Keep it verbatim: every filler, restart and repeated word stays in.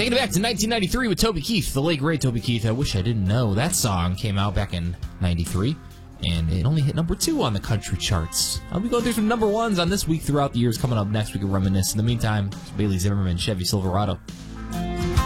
Taking it back to nineteen ninety-three with Toby Keith, the late great Toby Keith. I wish I didn't know. That song came out back in ninety-three, and it only hit number two on the country charts. I'll be going through some number ones on this week throughout the years. Coming up next, we can reminisce. In the meantime, it's Bailey Zimmerman, Chevy Silverado.